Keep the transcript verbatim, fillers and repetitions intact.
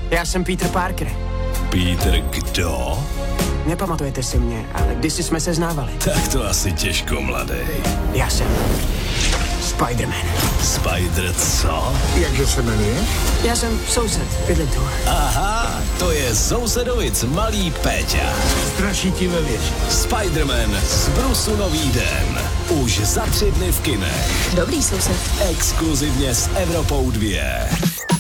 Já jsem Peter Parker. Peter kdo? Nepamatujete si mě, ale kdysi jsme se znávali. Tak to asi těžko, mladej. Já jsem Spider-Man. Spider co? Jakže se jmenuje? Já jsem soused, bydlím tu. Aha, to je sousedovic malý Péťa. Straší ti ve věži. Spider-Man z Brusu nový den. Už za tři dny v kinech. Dobrý soused. Exkluzivně s Evropou dva.